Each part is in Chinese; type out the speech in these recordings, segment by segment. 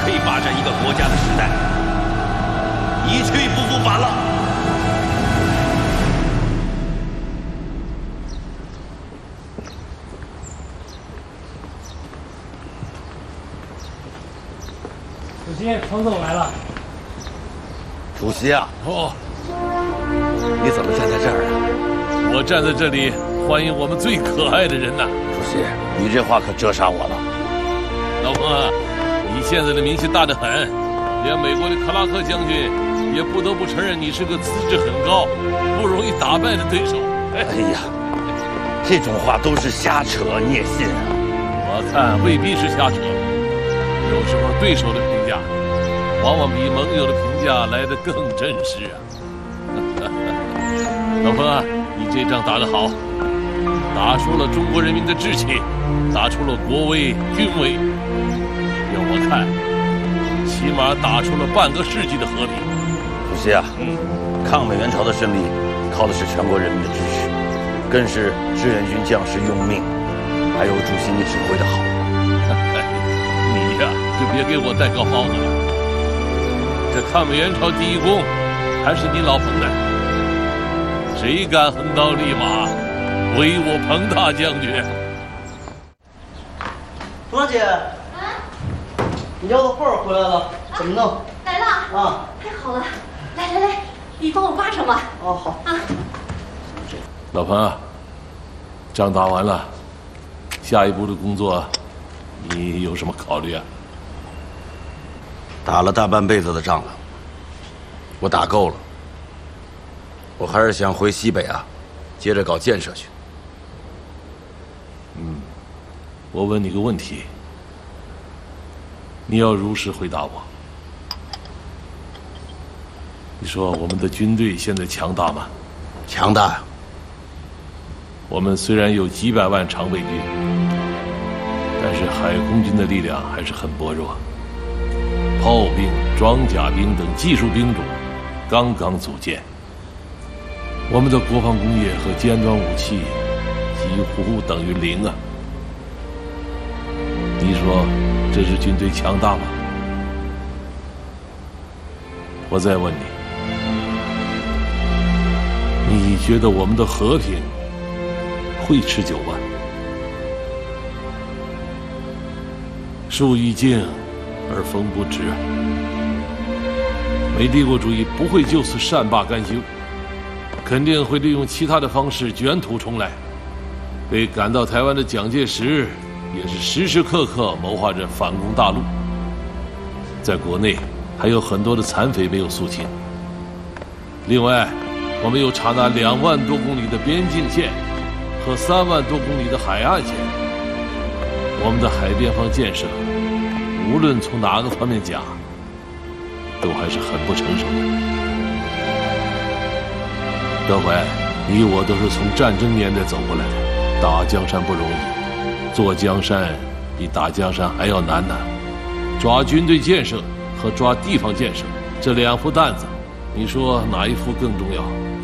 可以霸占一个国家的时代，一去不复返了。 主席，彭总来了。 主席啊！ 哦， 你怎么站在这儿啊？ 我站在这里欢迎我们最可爱的人呐。 主席，你这话可折杀我了。 老彭啊，你现在的名气大得很，连美国的克拉克将军也不得不承认你是个资质很高、不容易打败的对手。 哎呀，这种话都是瞎扯，你也信啊？ 我看未必是瞎扯，有时候对手的评价往往比盟友的评价来得更真实啊。老彭啊，你这仗打得好，打出了中国人民的志气，打出了国威军威。要我看，起码打出了半个世纪的和平。 主席啊，抗美援朝的胜利靠的是全国人民的支持，更是志愿军将士用命，还有主席你指挥的好。 你呀，就别给我戴高帽子了。这抗美援朝第一功还是你老彭的，谁敢横刀立马，唯我彭大将军。 罗姐，你要的画回来了，怎么弄？ 来了啊！ 太好了，来，你帮我挂上吧。 哦，好啊。 老彭啊，仗打完了，下一步的工作你有什么考虑啊？ 打了大半辈子的仗了，我打够了。我还是想回西北啊，接着搞建设去。 我问你个问题，你要如实回答我。你说我们的军队现在强大吗？ 强大呀！ 我们虽然有几百万常备军，但是海空军的力量还是很薄弱。炮兵、装甲兵等技术兵种刚刚组建，我们的国防工业和尖端武器几乎等于零啊！你说这是军队强大吗？我再问你，你觉得我们的和平会持久吗？树欲静而风不止，美帝国主义不会就此善罢甘休，肯定会利用其他的方式卷土重来。被赶到台湾的蒋介石也是时时刻刻谋划着反攻大陆。在国内还有很多的残匪没有肃清。另外，我们有长达2万多公里的边境线和3万多公里的海岸线，我们的海边防建设无论从哪个方面讲，都还是很不成熟的。德怀，你我都是从战争年代走过来的，打江山不容易，做江山比打江山还要难呢。抓军队建设和抓地方建设这2副担子，你说哪一副更重要？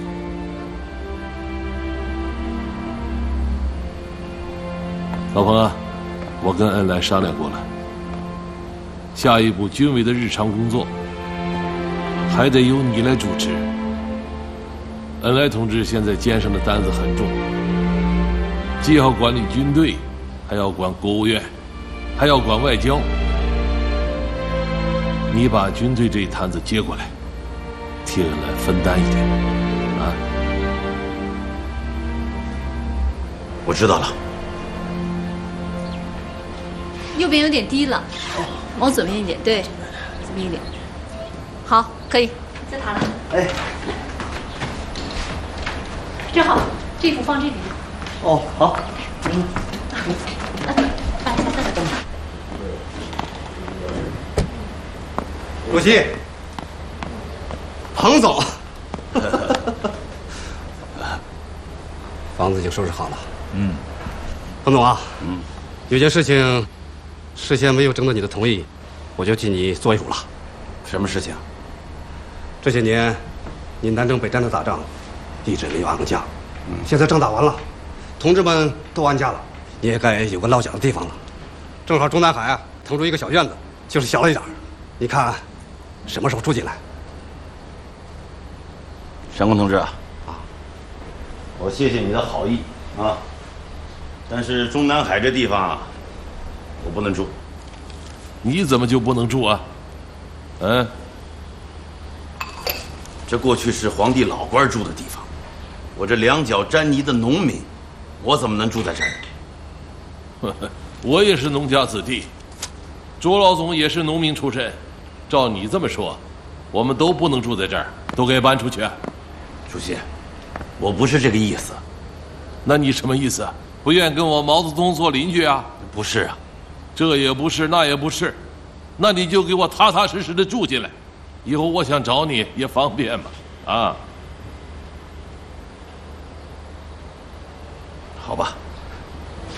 老彭啊，我跟恩来商量过了，下一步军委的日常工作还得由你来主持。恩来同志现在肩上的担子很重，既要管理军队，还要管国务院，还要管外交。你把军队这一摊子接过来，替恩来分担一点啊！ 我知道了。 右边有点低了，往左边一点，对，左边一点。好，可以，再塔了。 哎， 正好，这幅放这边。 哦，好。 主席，彭总，房子已经收拾好了。彭总啊，有件事情，事先没有征得你的同意，我就替你做一主了。 什么事情？ 这些年，你南征北战的打仗，一直没有安过家。现在仗打完了，同志们都安家了，你也该有个落脚的地方了。正好中南海啊腾出一个小院子，就是小了一点， 你看什么时候住进来？ 山公同志啊，我谢谢你的好意啊，但是中南海这地方啊，我不能住。 你怎么就不能住啊？嗯， 这过去是皇帝老官住的地方，我这两脚沾泥的农民，我怎么能住在这儿？ 我也是农家子弟，卓老总也是农民出身。照你这么说，我们都不能住在这儿，都该搬出去。 主席，我不是这个意思。 那你什么意思？不愿跟我毛泽东做邻居啊？ 不是啊， 这也不是，那也不是，那你就给我踏踏实实的住进来，以后我想找你也方便嘛。啊。